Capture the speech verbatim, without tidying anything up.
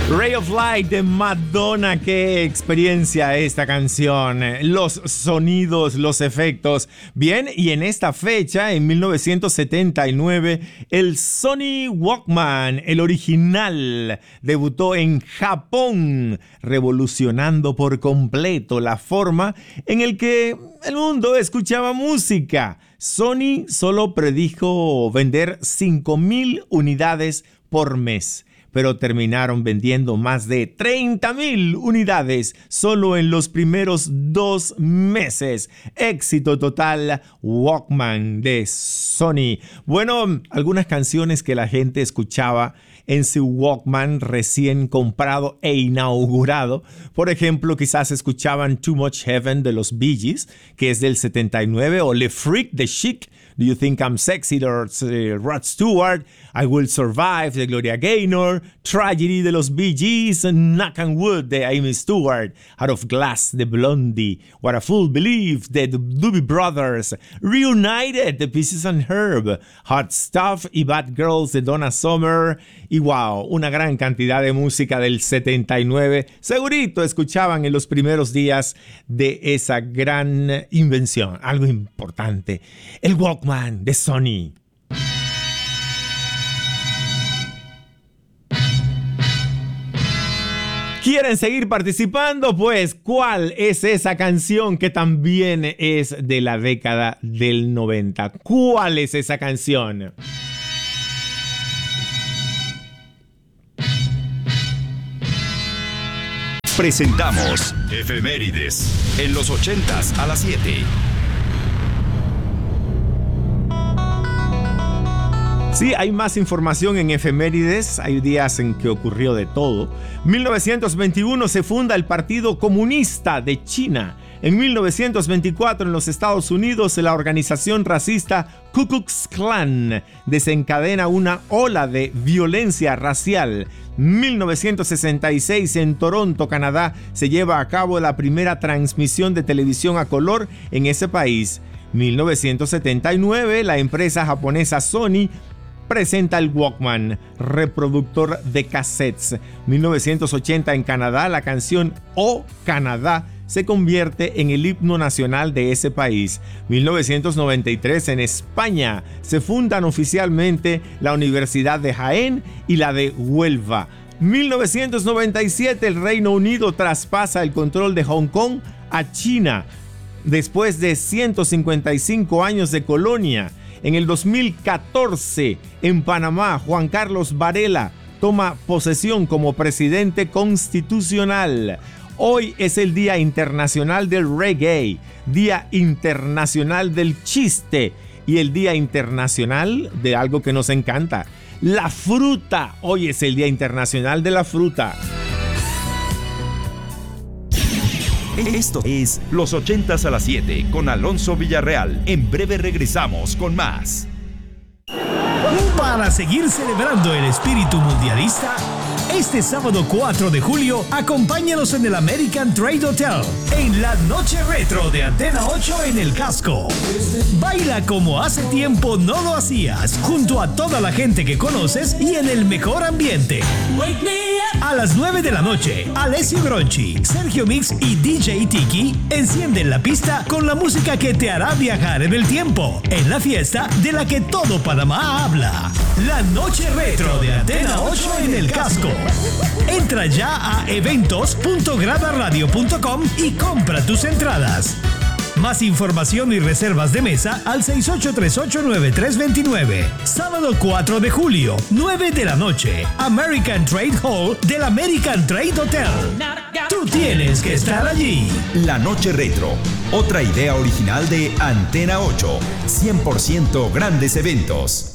Ray of Light de Madonna, qué experiencia esta canción, los sonidos, los efectos. Bien, y en esta fecha, en mil novecientos setenta y nueve, el Sony Walkman, el original, debutó en Japón, revolucionando por completo la forma en la que el mundo escuchaba música. Sony solo predijo vender cinco mil unidades por mes, pero terminaron vendiendo más de treinta mil unidades solo en los primeros dos meses. Éxito total, Walkman de Sony. Bueno, algunas canciones que la gente escuchaba en su Walkman recién comprado e inaugurado. Por ejemplo, quizás escuchaban Too Much Heaven de los Bee Gees, que es del setenta y nueve, o Le Freak de Chic, Do You Think I'm Sexy de uh, Rod Stewart, I Will Survive de Gloria Gaynor, Tragedy de los Bee Gees, Knock on Wood de Amy Stewart, Out of Glass de Blondie, What a Fool Believes de The Doobie Brothers, Reunited de Peaches and Herb, Hot Stuff y Bad Girls de Donna Summer. Y wow, una gran cantidad de música del setenta y nueve, segurito escuchaban en los primeros días de esa gran invención. Algo importante, el Walkman de Sony. ¿Quieren seguir participando? Pues, ¿cuál es esa canción que también es de la década del noventa? ¿Cuál es esa canción? Presentamos Efemérides en los ochentas a las siete. Sí, hay más información en efemérides. Hay días en que ocurrió de todo. mil novecientos veintiuno se funda el Partido Comunista de China. En mil novecientos veinticuatro, en los Estados Unidos, la organización racista Ku Klux Klan desencadena una ola de violencia racial. mil novecientos sesenta y seis, en Toronto, Canadá, se lleva a cabo la primera transmisión de televisión a color en ese país. mil novecientos setenta y nueve, la empresa japonesa Sony presenta el Walkman, reproductor de cassettes. mil novecientos ochenta, en Canadá, la canción Oh Canadá se convierte en el himno nacional de ese país. mil novecientos noventa y tres, en España, se fundan oficialmente la Universidad de Jaén y la de Huelva. mil novecientos noventa y siete, el Reino Unido traspasa el control de Hong Kong a China, después de ciento cincuenta y cinco años de colonia. En el dos mil catorce, en Panamá, Juan Carlos Varela toma posesión como presidente constitucional. Hoy es el Día Internacional del Reggae, Día Internacional del Chiste y el Día Internacional de algo que nos encanta, la fruta. Hoy es el Día Internacional de la Fruta. Esto es Los ochentas a las siete con Alonso Villarreal. En breve regresamos con más. Para seguir celebrando el espíritu mundialista, este sábado cuatro de julio, acompáñanos en el American Trade Hotel, en la noche retro de Antena ocho en el casco. Baila como hace tiempo no lo hacías, junto a toda la gente que conoces y en el mejor ambiente. A las nueve de la noche, Alessio Gronchi, Sergio Mix y D J Tiki encienden la pista con la música que te hará viajar en el tiempo, en la fiesta de la que todo Panamá habla. La noche retro de Antena ocho en el casco. Entra ya a eventos punto grada radio punto com y compra tus entradas. Más información y reservas de mesa al seis ocho tres ocho nueve tres dos nueve. Sábado cuatro de julio, nueve de la noche, American Trade Hall del American Trade Hotel. Tú tienes que estar allí. La noche retro, otra idea original de Antena ocho. cien por ciento grandes eventos.